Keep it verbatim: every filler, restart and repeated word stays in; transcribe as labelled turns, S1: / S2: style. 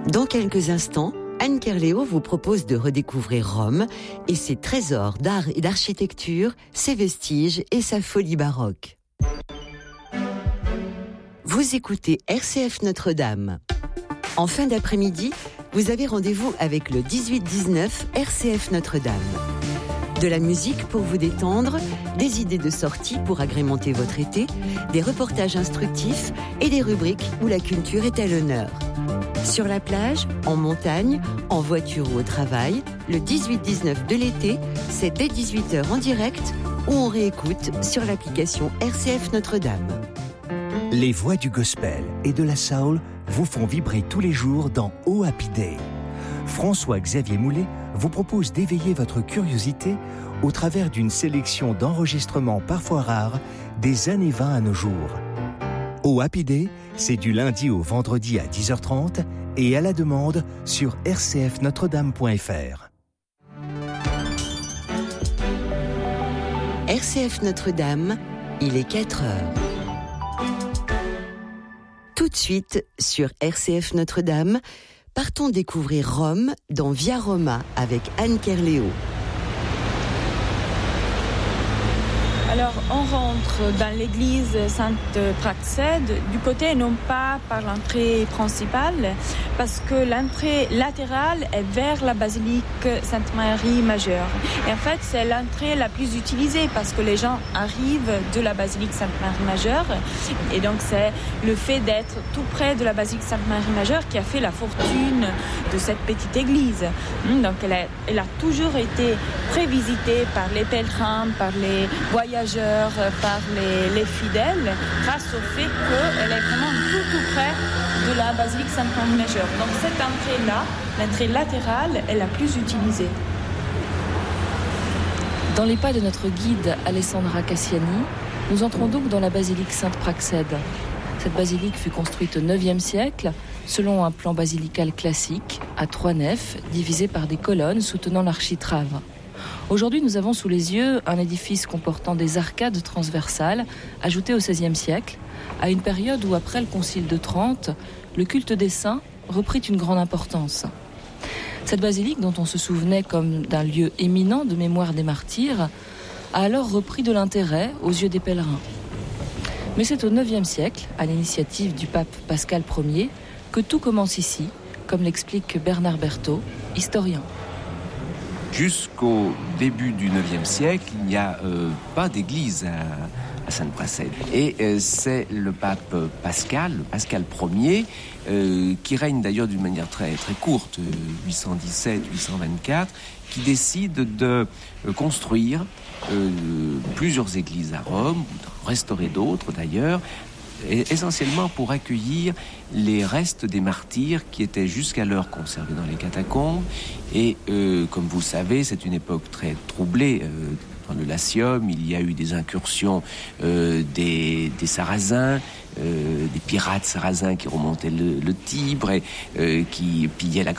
S1: Dans quelques instants, Anne Kerléo vous propose de redécouvrir Rome et ses trésors d'art et d'architecture, ses vestiges et sa folie baroque. Vous écoutez R C F Notre-Dame. En fin d'après-midi, vous avez rendez-vous avec le dix-huit dix-neuf R C F Notre-Dame. De la musique pour vous détendre, des idées de sortie pour agrémenter votre été, des reportages instructifs et des rubriques où la culture est à l'honneur. Sur la plage, en montagne, en voiture ou au travail, le dix-huit dix-neuf de l'été, c'est dès dix-huit heures en direct ou on réécoute sur l'application R C F Notre-Dame.
S2: Les voix du gospel et de la soul vous font vibrer tous les jours dans Oh Happy Day. François-Xavier Moulet vous propose d'éveiller votre curiosité au travers d'une sélection d'enregistrements parfois rares des années vingt à nos jours. Oh Happy Day, c'est du lundi au vendredi à dix heures trente et à la demande sur r c f notre dame point f r.
S1: R C F Notre-Dame, il est quatre heures. Tout de suite, sur R C F Notre-Dame, partons découvrir Rome dans Via Roma avec Anne Kerléo.
S3: Alors, on rentre dans l'église Sainte-Praxède du côté, non pas par l'entrée principale, parce que l'entrée latérale est vers la basilique Sainte-Marie Majeure. Et en fait, c'est l'entrée la plus utilisée parce que les gens arrivent de la basilique Sainte-Marie Majeure. Et donc, c'est le fait d'être tout près de la basilique Sainte-Marie Majeure qui a fait la fortune de cette petite église. Donc, elle a, elle a toujours été très visitée par les pèlerins, par les voyageurs, par les, les fidèles, grâce au fait qu'elle est vraiment tout tout près de la basilique Sainte-Marie Majeure. Donc cette entrée-là, l'entrée latérale, est la plus utilisée.
S4: Dans les pas de notre guide Alessandra Cassiani, nous entrons donc dans la basilique Sainte-Praxède. Cette basilique fut construite au neuvième siècle, selon un plan basilical classique, à trois nefs, divisées par des colonnes soutenant l'architrave. Aujourd'hui, nous avons sous les yeux un édifice comportant des arcades transversales, ajoutées au seizième siècle, à une période où, après le Concile de Trente, le culte des saints reprit une grande importance. Cette basilique, dont on se souvenait comme d'un lieu éminent de mémoire des martyrs, a alors repris de l'intérêt aux yeux des pèlerins. Mais c'est au neuvième siècle, à l'initiative du pape Pascal Ier, que tout commence ici, comme l'explique Bernard Berthaud, historien.
S5: Jusqu'au début du neuvième siècle, il n'y a euh, pas d'église à, à Sainte-Praxède. Et euh, c'est le pape Pascal, le Pascal Ier, euh, qui règne d'ailleurs d'une manière très, très courte, huit cent dix-sept huit cent vingt-quatre, qui décide de euh, construire euh, plusieurs églises à Rome, ou d'en restaurer d'autres d'ailleurs, essentiellement pour accueillir les restes des martyrs qui étaient jusqu'alors conservés dans les catacombes. Et euh, comme vous le savez, c'est une époque très troublée. Euh, dans le Latium, il y a eu des incursions euh, des, des Sarrasins, euh, des pirates sarrasins qui remontaient le, le Tibre et euh, qui pillaient la